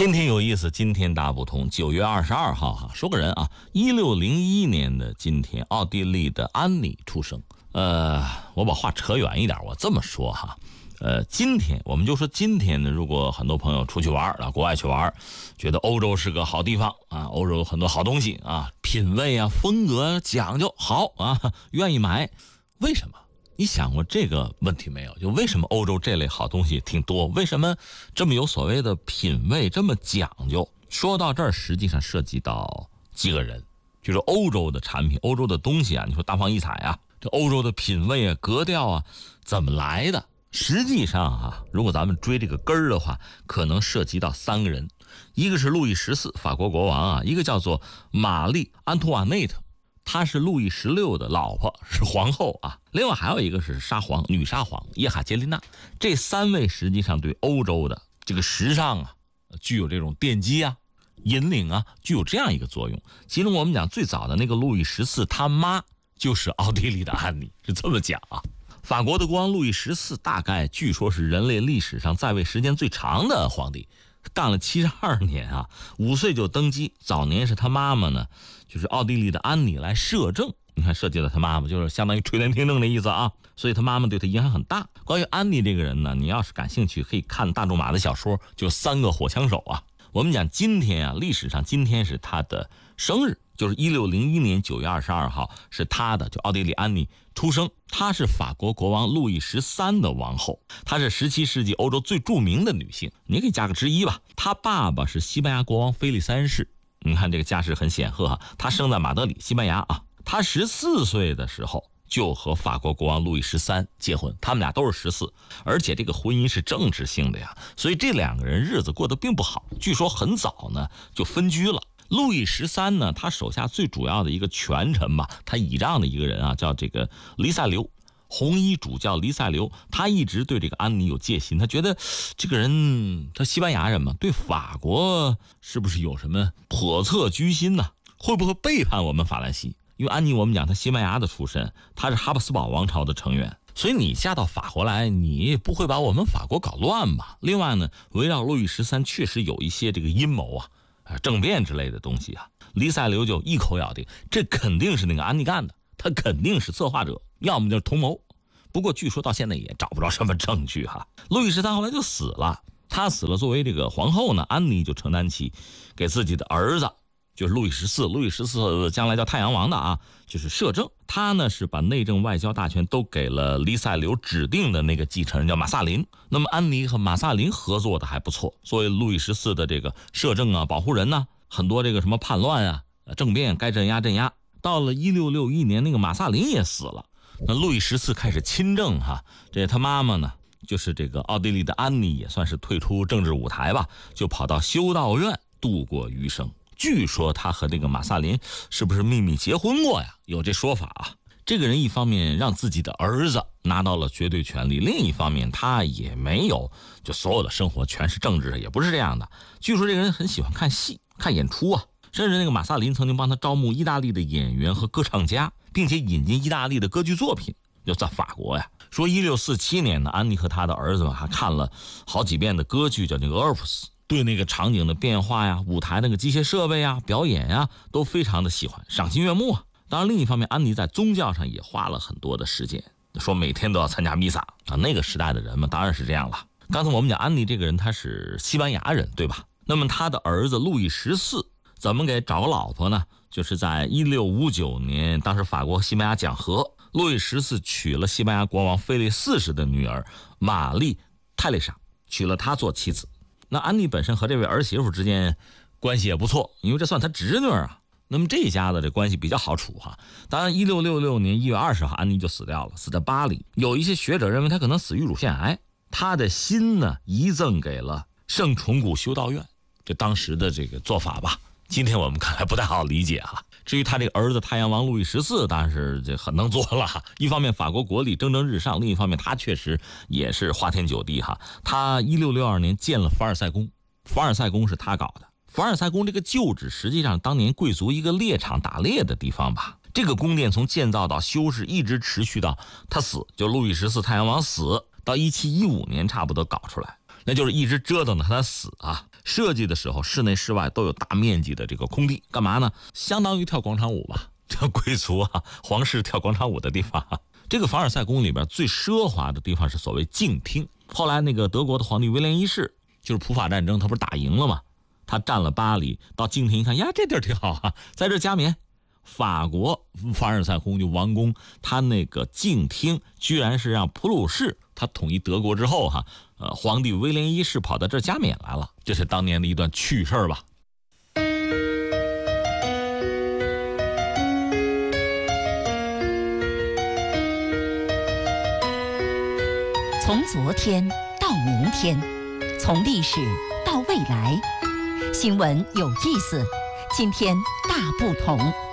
天天有意思，今天大不同。9月22号哈，说个人啊，1601年的今天，奥地利的安妮出生。我把话扯远一点，我这么说哈，今天我们就说今天呢，如果很多朋友出去玩啊，国外去玩，觉得欧洲是个好地方啊，欧洲有很多好东西啊，品味啊，风格讲究好啊，愿意买，为什么？你想过这个问题没有？就为什么欧洲这类好东西挺多？为什么这么有所谓的品味，这么讲究？说到这儿，实际上涉及到几个人，就是欧洲的产品、欧洲的东西啊，你说大放异彩啊，这欧洲的品味啊、格调啊，怎么来的？实际上啊，如果咱们追这个根儿的话，可能涉及到3个人，一个是路易14，法国国王啊，一个叫做玛丽·安托瓦内特。她是路易16的老婆，是皇后啊。另外还有一个是沙皇，女沙皇叶卡捷琳娜。这3位实际上对欧洲的这个时尚啊，具有这种奠基啊、引领啊，具有这样一个作用。其中我们讲最早的那个路易14，他妈就是奥地利的安妮，是这么讲啊。法国的国王路易14大概据说是人类历史上在位时间最长的皇帝，干了72年啊，5岁就登基。早年是他妈妈呢，就是奥地利的安妮来摄政，你看涉及到他妈妈，就是相当于垂帘听政的意思啊。所以他妈妈对他影响很大。关于安妮这个人呢，你要是感兴趣，可以看大仲马的小说，就3个火枪手啊。我们讲今天啊，历史上今天是他的生日，就是1601年9月22号是他的，就奥地利安妮出生。她是法国国王路易13的王后，她是17世纪欧洲最著名的女性，你可以加个之一吧。她爸爸是西班牙国王菲利3世，你看这个家世很显赫哈。他生在马德里，西班牙啊。他14岁的时候就和法国国王路易13结婚，他们俩都是14，而且这个婚姻是政治性的呀，所以这2个人日子过得并不好，据说很早呢就分居了。路易13呢，他手下最主要的一个权臣吧，他倚仗的一个人啊，叫这个黎塞留，红衣主教黎塞留。他一直对这个安妮有戒心，他觉得这个人他西班牙人嘛，对法国是不是有什么叵测居心呢？会不会背叛我们法兰西？因为安妮我们讲她西班牙的出身，她是哈布斯堡王朝的成员，所以你嫁到法国来，你不会把我们法国搞乱吧？另外呢，围绕路易13确实有一些这个阴谋啊、政变之类的东西啊。黎塞留就一口咬定，这肯定是那个安妮干的，他肯定是策划者，要么就是同谋。不过据说到现在也找不着什么证据哈。路易13后来就死了，他死了，作为这个皇后呢，安妮就承担起给自己的儿子，就是路易14将来叫太阳王的啊，就是摄政。他呢是把内政外交大权都给了黎塞留指定的那个继承人叫马萨林。那么安妮和马萨林合作的还不错，作为路易14的这个摄政啊、保护人呢，很多这个什么叛乱啊、政变该镇压镇压。到了1661年，那个马萨林也死了，那路易14开始亲政哈。这他妈妈呢，就是这个奥地利的安妮，也算是退出政治舞台吧，就跑到修道院度过余生。据说他和这个马萨林是不是秘密结婚过呀？有这说法啊。这个人一方面让自己的儿子拿到了绝对权力，另一方面他也没有就所有的生活全是政治，也不是这样的。据说这个人很喜欢看戏、看演出啊，甚至那个马萨林曾经帮他招募意大利的演员和歌唱家，并且引进意大利的歌剧作品，就在法国呀。说1647年呢，安妮和他的儿子们还看了好几遍的歌剧，叫那个《俄尔普斯》。对那个场景的变化呀、舞台那个机械设备呀、表演呀，都非常的喜欢，赏心悦目啊。当然另一方面，安妮在宗教上也花了很多的时间，说每天都要参加弥撒啊。那个时代的人嘛，当然是这样了。刚才我们讲安妮这个人，他是西班牙人，对吧？那么他的儿子路易14怎么给找个老婆呢？就是在1659年，当时法国和西班牙讲和，路易14娶了西班牙国王菲利4世的女儿玛丽泰蕾莎，娶了她做妻子。那安妮本身和这位儿媳妇之间关系也不错，因为这算她侄女啊。那么这一家的这关系比较好处哈。当然1666年1月20号安妮就死掉了，死在巴黎。有一些学者认为她可能死于乳腺癌，她的心呢遗赠给了圣崇古修道院，这当时的这个做法吧，今天我们看来不太好理解哈。至于他这个儿子太阳王路易14，当然是这很能做了。一方面法国国力蒸蒸日上，另一方面他确实也是花天酒地哈。他1662年建了凡尔赛宫，凡尔赛宫是他搞的。凡尔赛宫这个旧址实际上当年贵族一个猎场打猎的地方吧。这个宫殿从建造到修饰一直持续到他死，就路易14太阳王死到1715年差不多搞出来，那就是一直折腾到他死啊。 设计的时候室内室外都有大面积的这个空地，干嘛呢？相当于跳广场舞吧，这贵族啊，皇室跳广场舞的地方。这个凡尔赛宫里边最奢华的地方是所谓静厅。后来那个德国的皇帝威廉一世，就是普法战争，他不是打赢了吗？他占了巴黎，到静厅一看呀，这地儿挺好啊，在这加冕。法国凡尔赛宫就王宫，他那个静厅居然是让普鲁士他统一德国之后皇帝威廉一世跑到这儿加冕来了，这是当年的一段趣事吧。 从昨天到明天，从历史到未来，新闻有意思，今天大不同。